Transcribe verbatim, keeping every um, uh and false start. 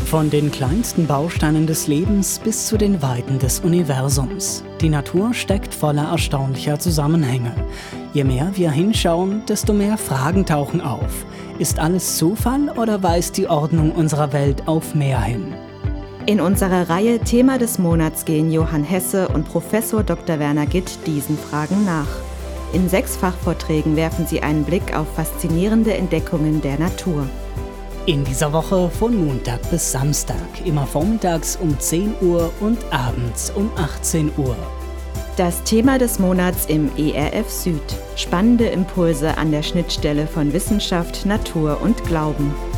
Von den kleinsten Bausteinen des Lebens bis zu den Weiten des Universums. Die Natur steckt voller erstaunlicher Zusammenhänge. Je mehr wir hinschauen, desto mehr Fragen tauchen auf. Ist alles Zufall oder weist die Ordnung unserer Welt auf mehr hin? In unserer Reihe Thema des Monats gehen Johann Hesse und Professor Doktor Werner Gitt diesen Fragen nach. In sechs Fachvorträgen werfen sie einen Blick auf faszinierende Entdeckungen der Natur. In dieser Woche von Montag bis Samstag, immer vormittags um zehn Uhr und abends um achtzehn Uhr. Das Thema des Monats im E R F Süd. Spannende Impulse an der Schnittstelle von Wissenschaft, Natur und Glauben.